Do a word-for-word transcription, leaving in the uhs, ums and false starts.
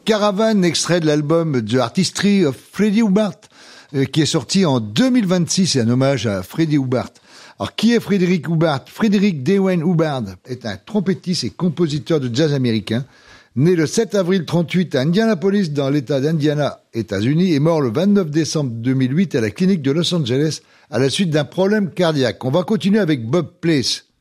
Caravan, extrait de l'album The Artistry of Freddie Hubbard, euh, qui est sorti en deux mille vingt-six, c'est un hommage à Freddie Hubbard. Alors, qui est Frédéric Hubbard? Frédéric Dewen Hubbard est un trompettiste et compositeur de jazz américain, né le sept avril trente-huit à Indianapolis, dans l'État d'Indiana, États-Unis, et mort le vingt-neuf décembre deux mille huit à la clinique de Los Angeles à la suite d'un problème cardiaque. On va continuer avec Bob Place.